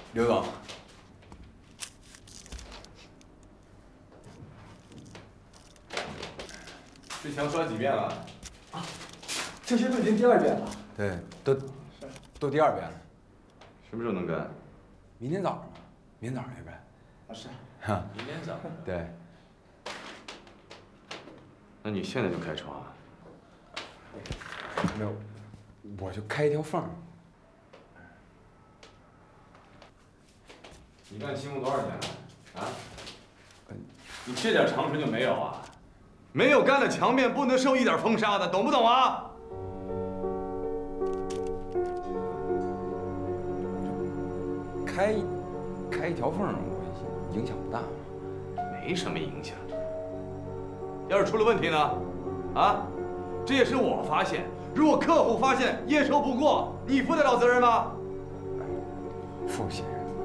刘总， 之前说了几遍了？ 啊，这些都已经第2遍了。 对，都第2遍了。 什么时候能干？ 明天早上吧，明天早上要不然？ 啊是。 哈， 明天早上。 对。 那你现在就开窗啊？ 没有，我就开一条缝。 你干清宫多少年了？啊？你这点常识就没有啊？没有干的墙面不能受一点风沙的，懂不懂啊？ 开一条缝，我影响不大嘛。 没什么影响。要是出了问题呢？啊？这也是我发现。如果客户发现验收不过，你负得了责任吗？ 负不起。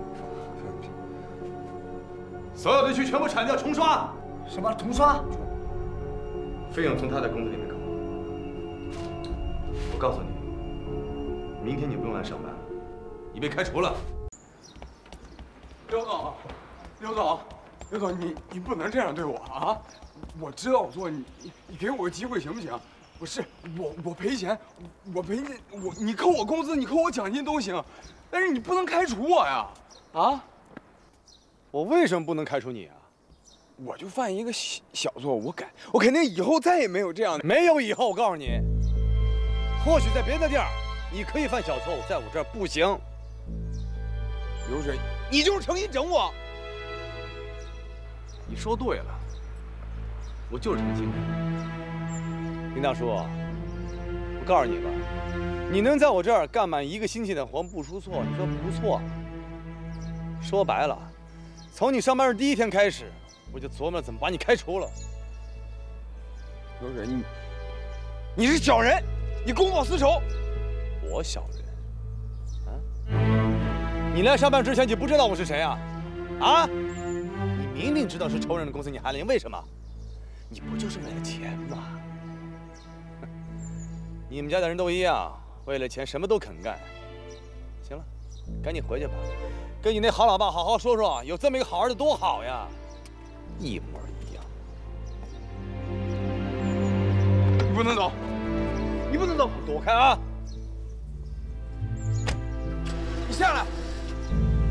所有的区全部铲掉重刷。 什么重刷？ 费用从他的工资里面扣。我告诉你，明天你不用来上班了，你被开除了。 刘总，刘总，你不能这样对我啊！我知道我错，你给我个机会行不行？不是我赔钱，你扣我工资，你扣我奖金都行，但是你不能开除我呀！啊？ 我为什么不能开除你啊？ 我就犯一个小错误，我肯定以后再也没有这样的。 没有以后，我告诉你，或许在别的地儿你可以犯小错误，在我这儿不行。 刘水，你就是诚心整我。 你说对了，我就是诚心的。林大叔，我告诉你吧，你能在我这儿干满1个星期的活不出错，你说不错。说白了，从你上班的第1天开始，我就琢磨怎么把你开除了。 刘水，你是小人，你公报私仇。 我小人？啊？你来上班之前你不知道我是谁啊？啊？你明明知道是仇人的公司，你还领，为什么？你不就是为了钱吗？你们家的人都一样，为了钱什么都肯干。行了，赶紧回去吧，跟你那好老爸好好说说，有这么一个好儿子多好呀，一模一样。 你不能走，你不能走， 躲开啊！ 你下来。